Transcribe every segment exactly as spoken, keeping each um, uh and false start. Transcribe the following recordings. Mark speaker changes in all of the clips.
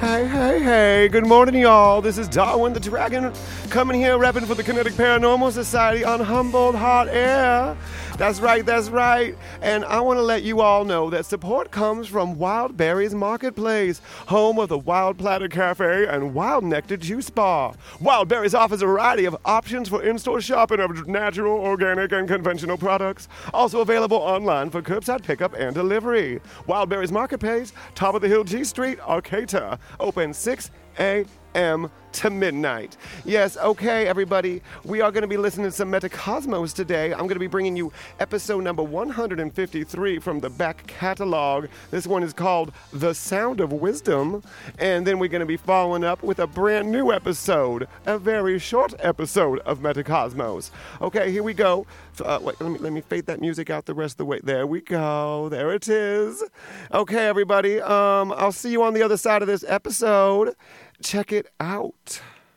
Speaker 1: Hey, hey, hey, good morning, y'all. This is Darwin the Dragon coming here rapping for the Kinetic Paranormal Society on Humboldt Hot Air. That's right, that's right. And I want to let you all know that support comes from Wild Berries Marketplace, home of the Wild Platter Cafe and Wild Nectar Juice Bar. Wild Berries offers a variety of options for in-store shopping of natural, organic, and conventional products. Also available online for curbside pickup and delivery. Wild Berries Marketplace, top of the hill G Street, Arcata. Open six a.m. to midnight. Yes, okay, everybody. We are going to be listening to some Metacosmos today. I'm going to be bringing you episode number one hundred fifty-three from the back catalog. This one is called The Sound of Wisdom. And then we're going to be following up with a brand new episode, a very short episode of Metacosmos. Okay, here we go. Uh, wait, let me, let me fade that music out the rest of the way. There we go. There it is. Okay, everybody. Um, I'll see you on the other side of this episode. Check it out.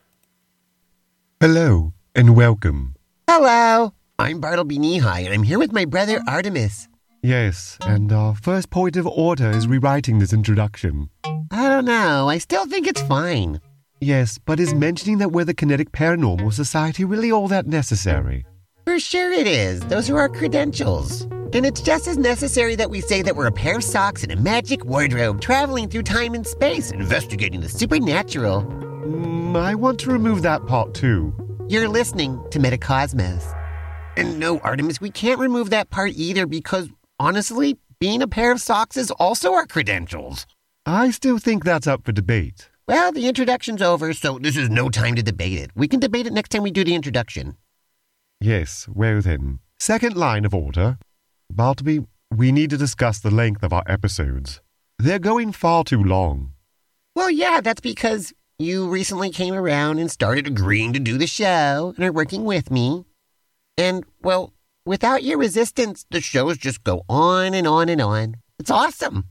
Speaker 2: Hello, and welcome.
Speaker 3: Hello. I'm Bartleby Knee-High, and I'm here with my brother Artemis.
Speaker 2: Yes, and our first point of order is rewriting this introduction.
Speaker 3: I don't know. I still think it's fine.
Speaker 2: Yes, but is mentioning that we're the Kinetic Paranormal Society really all that necessary?
Speaker 3: For sure it is. Those are our credentials. And it's just as necessary that we say that we're a pair of socks and a magic wardrobe traveling through time and space, investigating the supernatural.
Speaker 2: Mm, I want to remove that part too.
Speaker 3: You're listening to Metacosmos. And no, Artemis, we can't remove that part either because, honestly, being a pair of socks is also our credentials.
Speaker 2: I still think that's up for debate.
Speaker 3: Well, the introduction's over, so this is no time to debate it. We can debate it next time we do the introduction.
Speaker 2: Yes, well then. Second line of order. Bartleby, we need to discuss the length of our episodes. They're going far too long.
Speaker 3: Well, yeah, that's because you recently came around and started agreeing to do the show and are working with me. And, well, without your resistance, the shows just go on and on and on. It's awesome.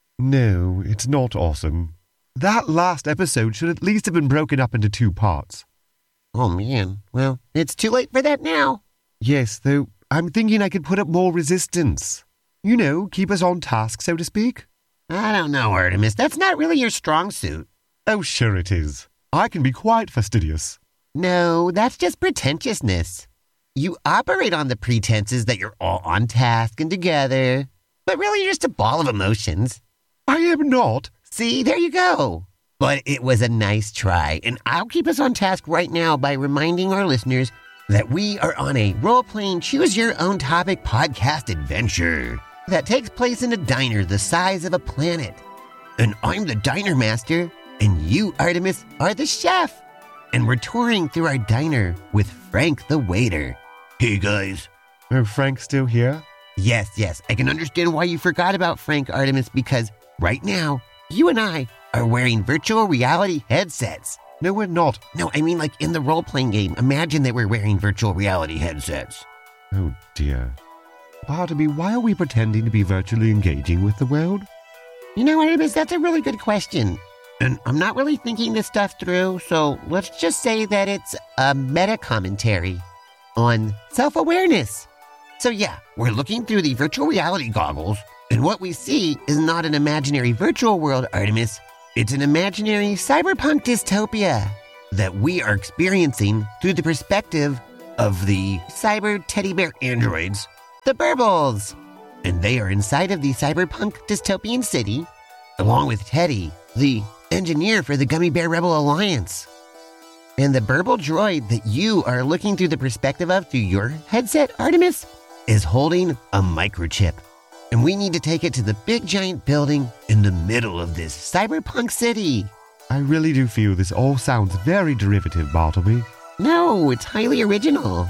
Speaker 2: No, it's not awesome. That last episode should at least have been broken up into two parts.
Speaker 3: Oh, man. Well, it's too late for that now.
Speaker 2: Yes, though I'm thinking I could put up more resistance. You know, keep us on task, so to speak.
Speaker 3: I don't know, Artemis. That's not really your strong suit.
Speaker 2: Oh, sure it is. I can be quite fastidious.
Speaker 3: No, that's just pretentiousness. You operate on the pretenses that you're all on task and together, but really you're just a ball of emotions.
Speaker 2: I am not.
Speaker 3: See, there you go. But it was a nice try, and I'll keep us on task right now by reminding our listeners that we are on a role-playing choose-your-own-topic podcast adventure that takes place in a diner the size of a planet. And I'm the diner master, and you, Artemis, are the chef. And we're touring through our diner with Frank the waiter. Hey, guys.
Speaker 2: Oh, Frank's still here?
Speaker 3: Yes, yes. I can understand why you forgot about Frank, Artemis, because right now, you and I are wearing virtual reality headsets.
Speaker 2: No, we're not.
Speaker 3: No, I mean like in the role-playing game. Imagine that we're wearing virtual reality headsets.
Speaker 2: Oh, dear. Bartleby, why are we pretending to be virtually engaging with the world?
Speaker 3: You know, Artemis, that's a really good question. And I'm not really thinking this stuff through, so let's just say that it's a meta-commentary on self-awareness. So yeah, we're looking through the virtual reality goggles, and what we see is not an imaginary virtual world, Artemis. It's an imaginary cyberpunk dystopia that we are experiencing through the perspective of the cyber teddy bear androids, the Burbles. And they are inside of the cyberpunk dystopian city, along with Teddy, the engineer for the Gummy Bear Rebel Alliance. And the Burble droid that you are looking through the perspective of through your headset, Artemis, is holding a microchip. And we need to take it to the big giant building in the middle of this cyberpunk city.
Speaker 2: I really do feel this all sounds very derivative, Bartleby.
Speaker 3: No, it's highly original.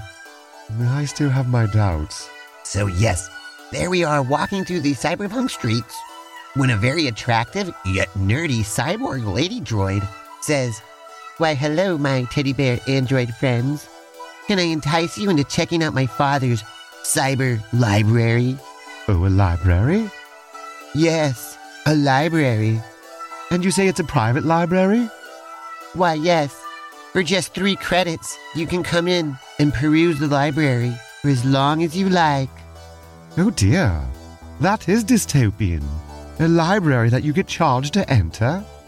Speaker 2: I still have my doubts.
Speaker 3: So yes, there we are walking through the cyberpunk streets when a very attractive yet nerdy cyborg lady droid says, "Why, hello, my teddy bear android friends. Can I entice you into checking out my father's cyber library?"
Speaker 2: Oh, a library?
Speaker 3: Yes, a library.
Speaker 2: And you say it's a private library?
Speaker 3: Why, yes. For just three credits, you can come in and peruse the library for as long as you like.
Speaker 2: Oh dear, that is dystopian. A library that you get charged to enter?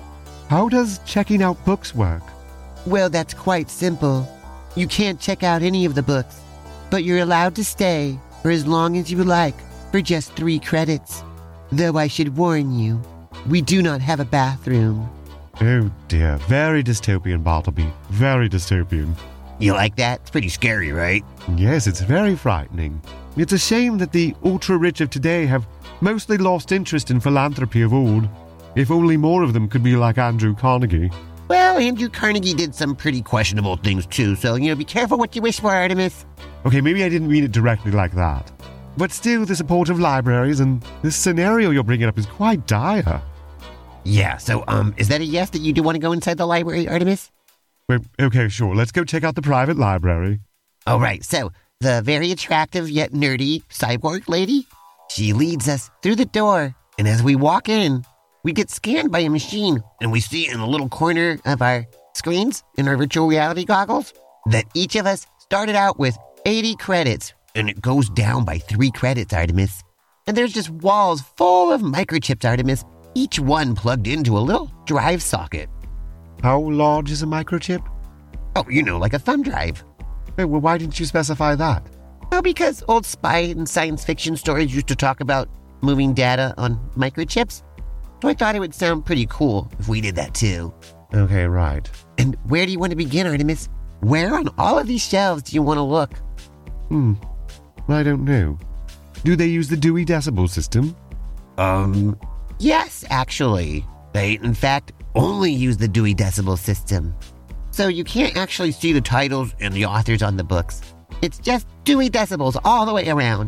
Speaker 2: how does checking out books work?
Speaker 3: Well, that's quite simple. You can't check out any of the books, but you're allowed to stay for as long as you like for just three credits. Though I should warn you, we do not have a bathroom.
Speaker 2: Oh dear, very dystopian, Bartleby. Very dystopian.
Speaker 3: You like that? It's pretty scary, right?
Speaker 2: Yes, it's very frightening. It's a shame that the ultra-rich of today have mostly lost interest in philanthropy of old. If only more of them could be like Andrew Carnegie.
Speaker 3: Well, Andrew Carnegie did some pretty questionable things too, so, you know, be careful what you wish for, Artemis.
Speaker 2: Okay, maybe I didn't mean it directly like that. But still, the support of libraries and this scenario you're bringing up is quite dire.
Speaker 3: Yeah, so, um, is that a yes that you do want to go inside the library, Artemis?
Speaker 2: Well, okay, sure, let's go check out the private library.
Speaker 3: All right, so, the very attractive yet nerdy cyborg lady, she leads us through the door, and as we walk in, we get scanned by a machine, and we see in the little corner of our screens, in our virtual reality goggles, that each of us started out with eighty credits, and it goes down by three credits, Artemis. And there's just walls full of microchips, Artemis, each one plugged into a little drive socket.
Speaker 2: How large is a microchip?
Speaker 3: Oh, you know, like a thumb drive.
Speaker 2: Oh, well, why didn't you specify that?
Speaker 3: Well, because old spy and science fiction stories used to talk about moving data on microchips. So I thought it would sound pretty cool if we did that too.
Speaker 2: Okay, right.
Speaker 3: And where do you want to begin, Artemis? Where on all of these shelves do you want to look?
Speaker 2: Hmm, I don't know. Do they use the Dewey Decimal System?
Speaker 3: Um, yes, actually. They, in fact, only use the Dewey Decimal System. So you can't actually see the titles and the authors on the books. It's just Dewey Decimals all the way around.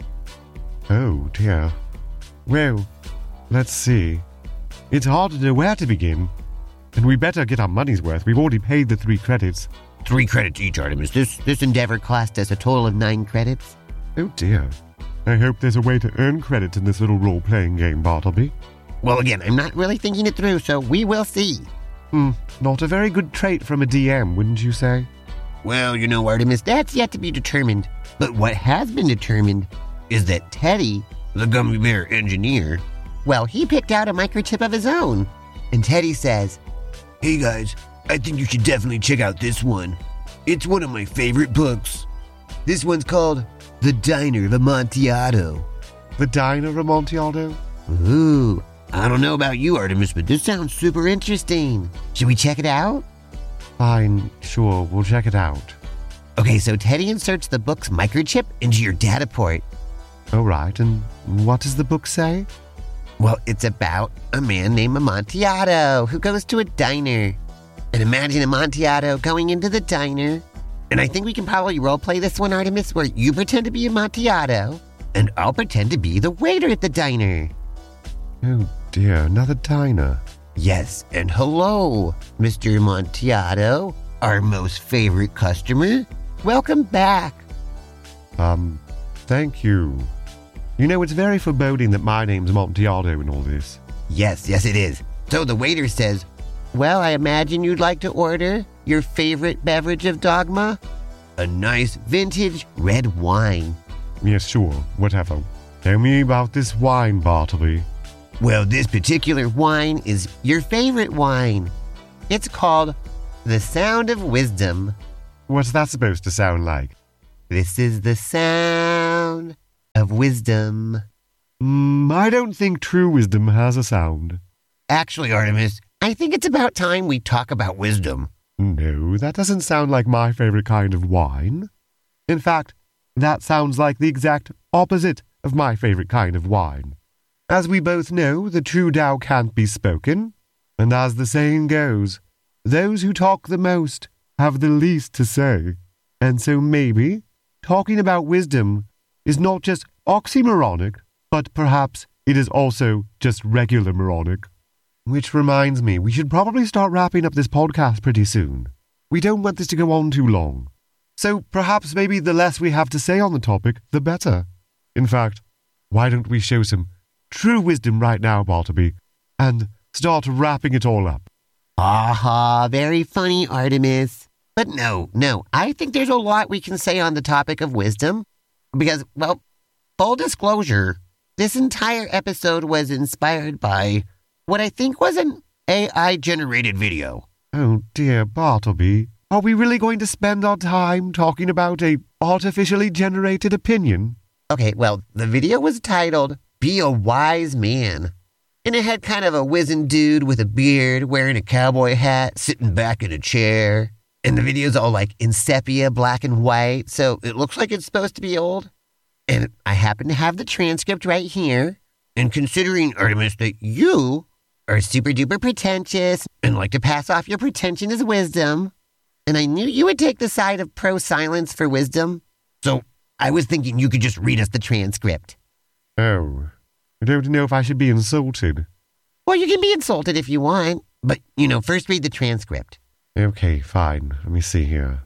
Speaker 2: Oh, dear. Well, let's see. It's hard to know where to begin. And we better get our money's worth. We've already paid the three credits.
Speaker 3: Three credits each, Artemis. This, this endeavor cost us a total of nine credits.
Speaker 2: Oh, dear. I hope there's a way to earn credits in this little role-playing game, Bartleby.
Speaker 3: Well, again, I'm not really thinking it through, so we will see.
Speaker 2: Hmm, not a very good trait from a D M, wouldn't you say?
Speaker 3: Well, you know, Artemis, that's yet to be determined. But what has been determined is that Teddy, the gummy bear engineer, well, he picked out a microchip of his own. And Teddy says, "Hey guys, I think you should definitely check out this one. It's one of my favorite books. This one's called The Diner of Amontillado."
Speaker 2: The Diner of Amontillado?
Speaker 3: Ooh, I don't know about you, Artemis, but this sounds super interesting. Should we check it out?
Speaker 2: Fine, sure, we'll check it out.
Speaker 3: Okay, so Teddy inserts the book's microchip into your data port.
Speaker 2: All right, and what does the book say?
Speaker 3: Well, it's about a man named Amontillado who goes to a diner. And imagine Amontillado going into the diner. And I think we can probably roleplay this one, Artemis, where you pretend to be Amontillado, and I'll pretend to be the waiter at the diner.
Speaker 2: Oh dear, another diner.
Speaker 3: Yes, and hello, Mister Amontillado, our most favorite customer. Welcome back.
Speaker 2: Um, thank you. You know, it's very foreboding that my name's Amontillado in all this.
Speaker 3: Yes, yes it is. So the waiter says, "Well, I imagine you'd like to order your favorite beverage of Dogma? A nice vintage red wine."
Speaker 2: Yes, sure, whatever. Tell me about this wine, Bartleby.
Speaker 3: Well, this particular wine is your favorite wine. It's called The Sound of Wisdom.
Speaker 2: What's that supposed to sound like?
Speaker 3: This is the sound of wisdom.
Speaker 2: Mm, I don't think true wisdom has a sound.
Speaker 3: Actually, Artemis, I think it's about time we talk about wisdom.
Speaker 2: No, that doesn't sound like my favorite kind of wine. In fact, that sounds like the exact opposite of my favorite kind of wine. As we both know, the true Tao can't be spoken, and as the saying goes, those who talk the most have the least to say. And so maybe talking about wisdom is not just oxymoronic, but perhaps it is also just regular moronic. Which reminds me, we should probably start wrapping up this podcast pretty soon. We don't want this to go on too long. So perhaps maybe the less we have to say on the topic, the better. In fact, why don't we show some true wisdom right now, Bartleby, and start wrapping it all up?
Speaker 3: Aha, very funny, Artemis. But no, no, I think there's a lot we can say on the topic of wisdom. Because, well, full disclosure, this entire episode was inspired by what I think was an A I-generated video.
Speaker 2: Oh dear, Bartleby. Are we really going to spend our time talking about a artificially generated opinion?
Speaker 3: Okay, well, the video was titled, Be a Wise Man. And it had kind of a wizened dude with a beard wearing a cowboy hat, sitting back in a chair. And the video's all like in sepia, black and white, so it looks like it's supposed to be old. And I happen to have the transcript right here. And considering, Artemis, that you are super duper pretentious and like to pass off your pretension as wisdom, and I knew you would take the side of pro-silence for wisdom, so I was thinking you could just read us the transcript.
Speaker 2: Oh, I don't know if I should be insulted.
Speaker 3: Well, you can be insulted if you want, but, you know, first read the transcript.
Speaker 2: Okay, fine. Let me see here.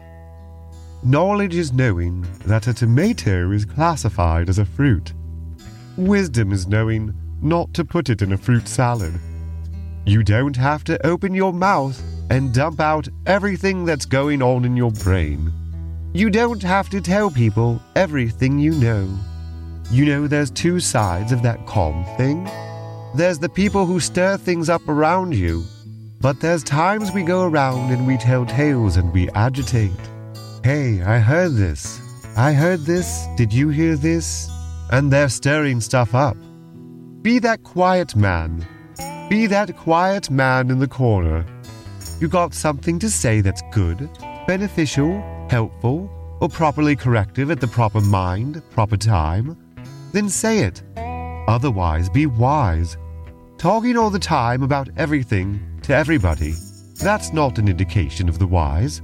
Speaker 2: Knowledge is knowing that a tomato is classified as a fruit. Wisdom is knowing not to put it in a fruit salad. You don't have to open your mouth and dump out everything that's going on in your brain. You don't have to tell people everything you know. You know there's two sides of that calm thing. There's the people who stir things up around you, but there's times we go around and we tell tales and we agitate. Hey, I heard this. I heard this. Did you hear this? And they're stirring stuff up. Be that quiet man. Be that quiet man in the corner. You got something to say that's good, beneficial, helpful, or properly corrective at the proper mind, proper time? Then say it. Otherwise, be wise. Talking all the time about everything to everybody, that's not an indication of the wise.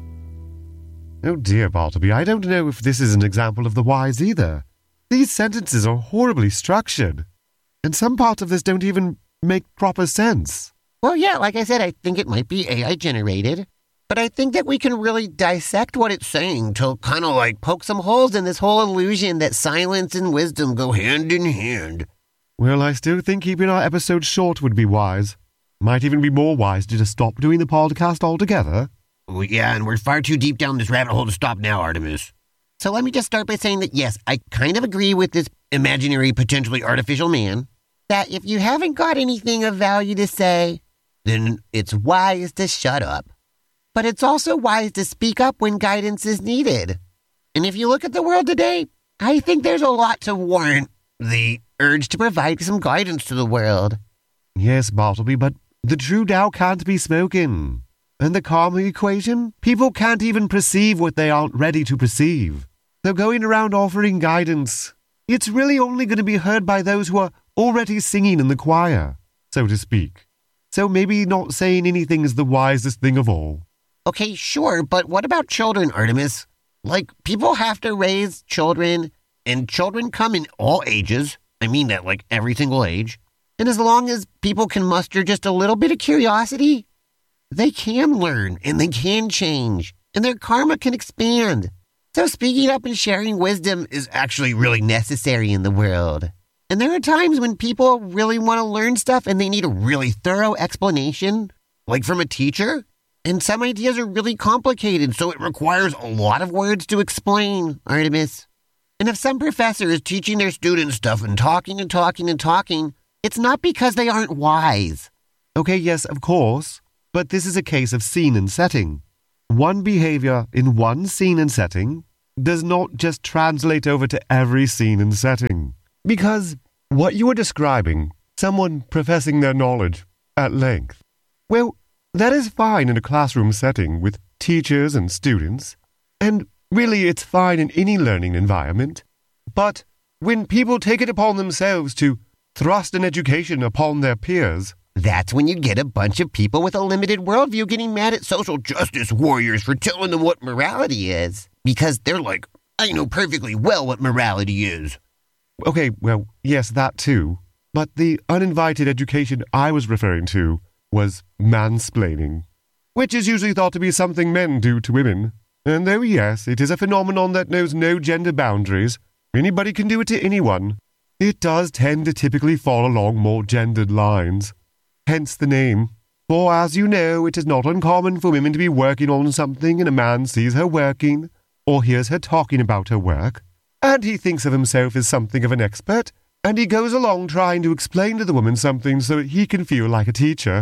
Speaker 2: Oh dear, Bartleby, I don't know if this is an example of the wise either. These sentences are horribly structured, and some parts of this don't even make proper sense.
Speaker 3: Well, yeah, like I said, I think it might be A I-generated, but I think that we can really dissect what it's saying to kind of like poke some holes in this whole illusion that silence and wisdom go hand in hand.
Speaker 2: Well, I still think keeping our episodes short would be wise. Might even be more wise to just stop doing the podcast altogether.
Speaker 3: Oh, yeah, and we're far too deep down this rabbit hole to stop now, Artemis. So let me just start by saying that, yes, I kind of agree with this imaginary, potentially artificial man, that if you haven't got anything of value to say, then it's wise to shut up. But it's also wise to speak up when guidance is needed. And if you look at the world today, I think there's a lot to warrant the urge to provide some guidance to the world.
Speaker 2: Yes, Bartleby, but the true Tao can't be spoken. And the karma equation, people can't even perceive what they aren't ready to perceive. So going around offering guidance, it's really only going to be heard by those who are already singing in the choir, so to speak. So maybe not saying anything is the wisest thing of all.
Speaker 3: Okay, sure, but what about children, Artemis? Like, people have to raise children, and children come in all ages. I mean that, like, every single age. And as long as people can muster just a little bit of curiosity, they can learn, and they can change, and their karma can expand. So speaking up and sharing wisdom is actually really necessary in the world. And there are times when people really want to learn stuff and they need a really thorough explanation, like from a teacher. And some ideas are really complicated, so it requires a lot of words to explain, Artemis. And if some professor is teaching their students stuff and talking and talking and talking, it's not because they aren't wise.
Speaker 2: Okay, yes, of course. But this is a case of scene and setting. One behavior in one scene and setting does not just translate over to every scene and setting. Because what you are describing, someone professing their knowledge at length, well, that is fine in a classroom setting with teachers and students, and really it's fine in any learning environment. But when people take it upon themselves to thrust an education upon their peers,
Speaker 3: that's when you get a bunch of people with a limited worldview getting mad at social justice warriors for telling them what morality is. Because they're like, I know perfectly well what morality is.
Speaker 2: Okay, well, yes, that too. But the uninvited education I was referring to was mansplaining, which is usually thought to be something men do to women. And though, yes, it is a phenomenon that knows no gender boundaries, anybody can do it to anyone, it does tend to typically fall along more gendered lines. Hence the name. For as you know, it is not uncommon for women to be working on something and a man sees her working, or hears her talking about her work, and he thinks of himself as something of an expert, and he goes along trying to explain to the woman something so that he can feel like a teacher.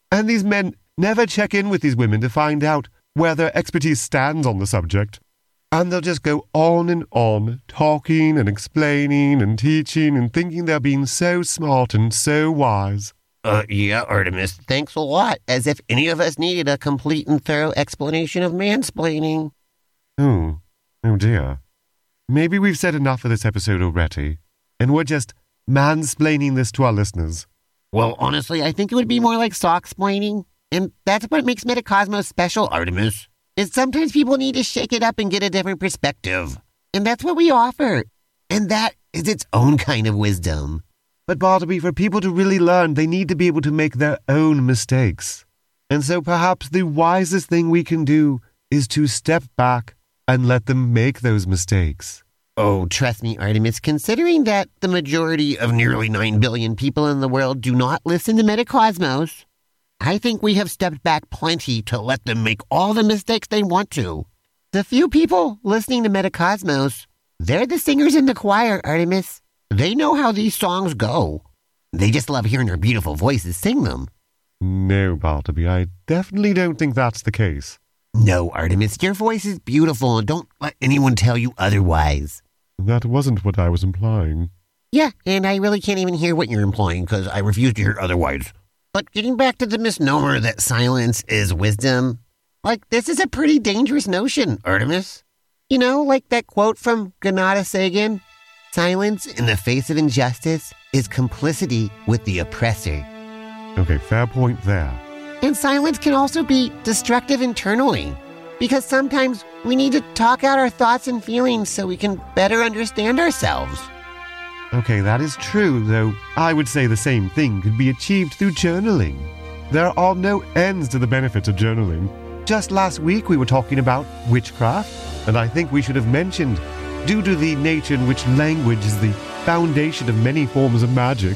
Speaker 2: And these men never check in with these women to find out where their expertise stands on the subject. And they'll just go on and on, talking and explaining and teaching and thinking they're being so smart and so wise.
Speaker 3: Uh, yeah, Artemis, thanks a lot, as if any of us needed a complete and thorough explanation of mansplaining.
Speaker 2: Oh, oh dear. Maybe we've said enough for this episode already, and we're just mansplaining this to our listeners.
Speaker 3: Well, honestly, I think it would be more like socksplaining, and that's what makes Metacosmos special, Artemis. Is sometimes people need to shake it up and get a different perspective. And that's what we offer. And that is its own kind of wisdom.
Speaker 2: But Bartleby, for people to really learn, they need to be able to make their own mistakes. And so perhaps the wisest thing we can do is to step back and let them make those mistakes.
Speaker 3: Oh, trust me, Artemis, considering that the majority of nearly nine billion people in the world do not listen to Metacosmos, I think we have stepped back plenty to let them make all the mistakes they want to. The few people listening to Metacosmos, they're the singers in the choir, Artemis. They know how these songs go. They just love hearing our beautiful voices sing them.
Speaker 2: No, Bartleby, I definitely don't think that's the case.
Speaker 3: No, Artemis, your voice is beautiful, and don't let anyone tell you otherwise.
Speaker 2: That wasn't what I was implying.
Speaker 3: Yeah, and I really can't even hear what you're implying, because I refuse to hear otherwise. But getting back to the misnomer that silence is wisdom, like, this is a pretty dangerous notion, Artemis. You know, like that quote from Granada Sagan, silence in the face of injustice is complicity with the oppressor.
Speaker 2: Okay, fair point there.
Speaker 3: And silence can also be destructive internally, because sometimes we need to talk out our thoughts and feelings so we can better understand ourselves.
Speaker 2: Okay, that is true, though I would say the same thing could be achieved through journaling. There are no ends to the benefits of journaling. Just last week we were talking about witchcraft, and I think we should have mentioned, due to the nature in which language is the foundation of many forms of magic,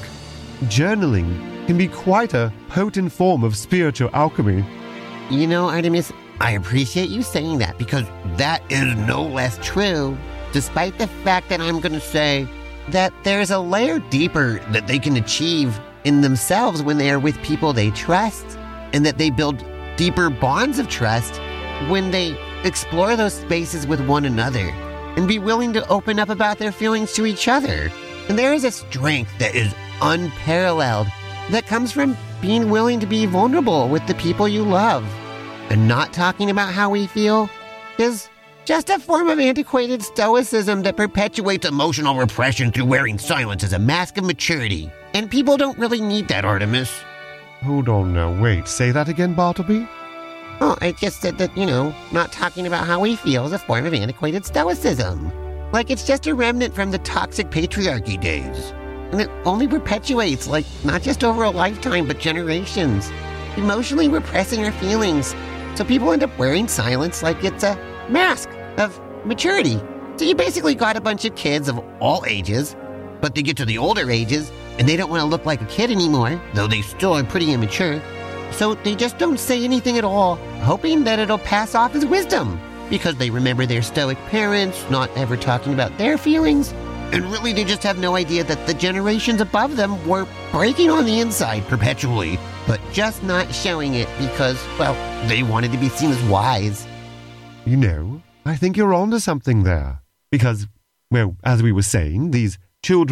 Speaker 2: journaling can be quite a potent form of spiritual alchemy.
Speaker 3: You know, Artemis, I appreciate you saying that, because that is no less true, despite the fact that I'm going to say that there's a layer deeper that they can achieve in themselves when they are with people they trust, and that they build deeper bonds of trust when they explore those spaces with one another and be willing to open up about their feelings to each other. And there is a strength that is unparalleled that comes from being willing to be vulnerable with the people you love. And not talking about how we feel is just a form of antiquated stoicism that perpetuates emotional repression through wearing silence as a mask of maturity. And people don't really need that, Artemis.
Speaker 2: Hold on now, wait, say that again, Bartleby?
Speaker 3: Oh, I just said that, you know, not talking about how we feel is a form of antiquated stoicism. Like it's just a remnant from the toxic patriarchy days. And it only perpetuates, like, not just over a lifetime, but generations. Emotionally repressing our feelings. So people end up wearing silence like it's a mask of maturity. So you basically got a bunch of kids of all ages, but they get to the older ages and they don't want to look like a kid anymore, though they still are pretty immature. So they just don't say anything at all, hoping that it'll pass off as wisdom, because they remember their stoic parents not ever talking about their feelings, and really they just have no idea that the generations above them were breaking on the inside perpetually, but just not showing it because, well, they wanted to be seen as wise.
Speaker 2: You know, I think you're onto something there. Because, well, as we were saying, these children